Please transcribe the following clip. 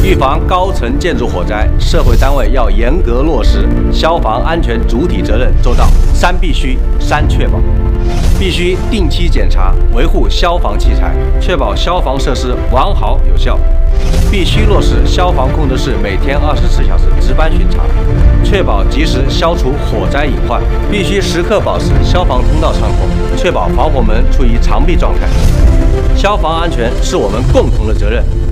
预防高层建筑火灾，社会单位要严格落实消防安全主体责任周到。三必须，三确保。必须定期检查维护消防器材，确保消防设施完好有效。必须落实消防控制室每天24小时值班巡查，确保及时消除火灾隐患。必须时刻保持消防通道畅通，确保防火门处于常闭状态。消防安全是我们共同的责任。